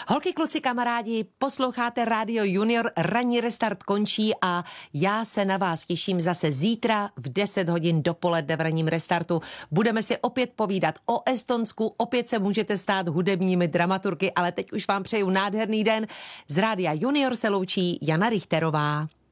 Holky, kluci, kamarádi, posloucháte Radio Junior, ranní restart končí a já se na vás těším zase zítra v 10 hodin dopoledne v ranním restartu. Budeme si opět povídat o Estonsku, opět se můžete stát hudebními dramaturgy, ale teď už vám přeju nádherný den. Z Rádia Junior se loučí Jana Richterová.